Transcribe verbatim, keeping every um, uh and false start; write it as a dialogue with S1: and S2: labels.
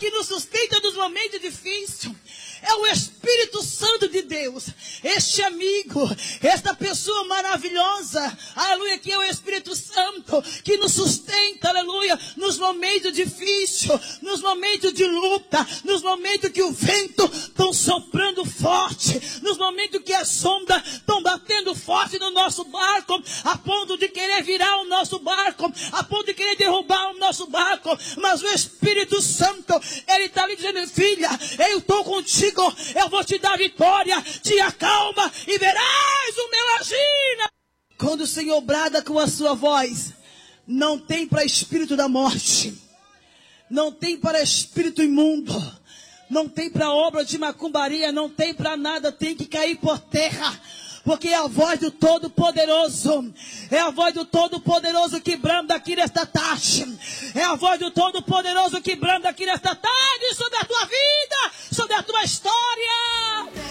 S1: que nos sustenta nos momentos difíceis. É o Espírito Santo de Deus, este amigo, esta pessoa maravilhosa, aleluia, que é o Espírito Santo, que nos sustenta, aleluia, nos momentos difíceis, nos momentos de luta, nos momentos que o vento estão soprando forte, nos momentos que as ondas estão batendo forte no nosso barco, a ponto de querer virar o nosso barco, a ponto de querer derrubar o nosso barco, mas o Espírito Santo, ele está lhe dizendo: filha, eu estou contigo, eu vou te dar vitória, te acalma e verás o meu agir. Quando o Senhor brada com a sua voz, não tem para espírito da morte, não tem para espírito imundo, não tem para obra de macumbaria, não tem para nada, tem que cair por terra. Porque é a voz do Todo-Poderoso, é a voz do Todo-Poderoso que branda aqui nesta tarde, é a voz do Todo-Poderoso que branda aqui nesta tarde sobre a tua vida, sobre a tua história.